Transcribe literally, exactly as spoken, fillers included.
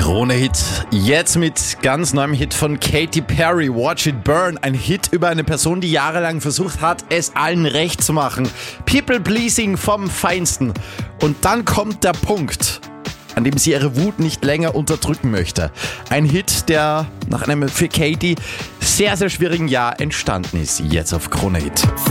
Krone-Hit. Jetzt mit ganz neuem Hit von Katy Perry, Watch It Burn. Ein Hit über eine Person, die jahrelang versucht hat, es allen recht zu machen. People-pleasing vom Feinsten. Und dann kommt der Punkt, an dem sie ihre Wut nicht länger unterdrücken möchte. Ein Hit, der nach einem für Katy sehr, sehr schwierigen Jahr entstanden ist. Jetzt auf Krone-Hit.